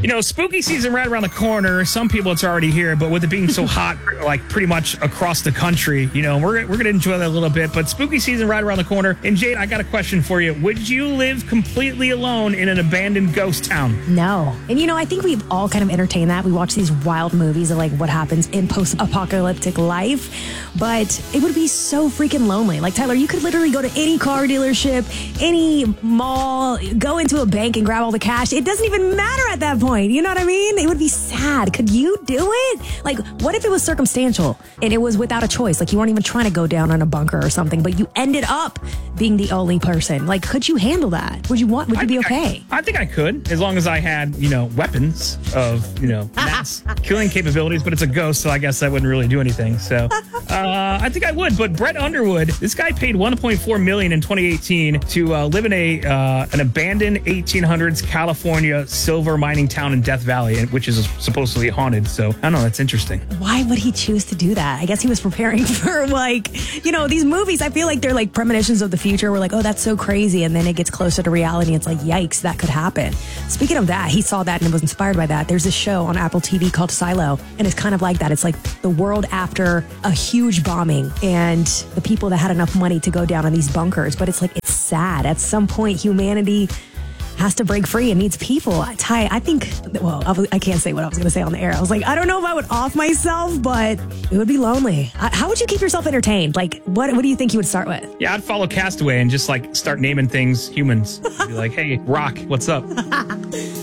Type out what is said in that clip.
Spooky season right around the corner. Some people it's already here, but with it being so hot, like pretty much across the country, we're going to enjoy that a little bit. But spooky season right around the corner. And Jade, I got a question for you. Would you live completely alone in an abandoned ghost town? No. And I think we've all kind of entertained that. We watch these wild movies of like what happens in post-apocalyptic life, but it would be so freaking lonely. Like, Tyler, you could literally go to any car dealership, any mall, go into a bank and grab all the cash. It doesn't even matter at that point. You know what I mean? It would be sad. Could you do it? Like, what if it was circumstantial and it was without a choice? Like, you weren't even trying to go down on a bunker or something, but you ended up being the only person. Like, could you handle that? Would you be okay? I think I could, as long as I had, weapons of, mass killing capabilities, but it's a ghost, so I guess that wouldn't really do anything. So I think I would. But Brett Underwood, this guy paid $1.4 million in 2018 to live in an abandoned 1800s California silver mining town in Death Valley, which is supposedly haunted. So I don't know. That's interesting. Why would he choose to do that? I guess he was preparing for these movies. I feel like they're like premonitions of the future. We're like, oh, that's so crazy. And then it gets closer to reality. It's like, yikes, that could happen. Speaking of that, he saw that and was inspired by that. There's a show on Apple TV called Silo, and it's kind of like that. It's like the world after a huge bombing and the people that had enough money to go down in these bunkers. But it's like, it's sad. At some point, humanity has to break free and needs people. Ty, I think, I can't say what I was going to say on the air. I was like, I don't know if I would off myself, but it would be lonely. How would you keep yourself entertained? Like, what do you think you would start with? Yeah, I'd follow Castaway and just start naming things humans. Be like, hey, Rock, what's up?